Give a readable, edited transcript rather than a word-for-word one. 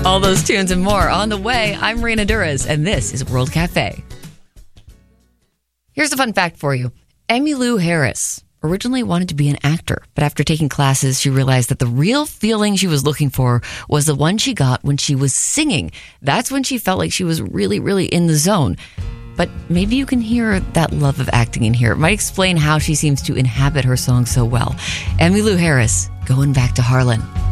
All those tunes and more on the way. I'm Rena Duras, and this is World Cafe. Here's a fun fact for you. Emmylou Harris originally wanted to be an actor, but after taking classes, she realized that the real feeling she was looking for was the one she got when she was singing. That's when she felt like she was really, really in the zone. But maybe you can hear that love of acting in here. It might explain how she seems to inhabit her songs so well. Emmylou Harris, Going Back to Harlan.